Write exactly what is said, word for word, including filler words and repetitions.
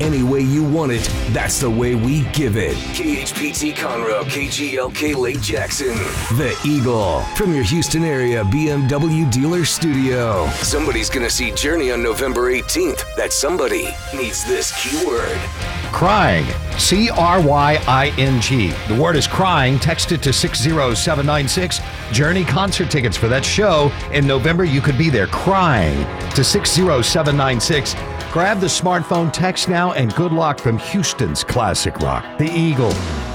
any way you want it, that's the way we give it. K H P T Conroe, K G L K Lake Jackson. The Eagle, from your Houston area B M W dealer studio. Somebody's going to see Journey on November eighteenth. That somebody needs this keyword. Crying. C R Y I N G. The word is crying. Text it to six zero seven nine six. Journey concert tickets for that show in November. You could be there. Crying to six zero seven nine six. Grab the smartphone, text now, and good luck from Houston's classic rock, The Eagle.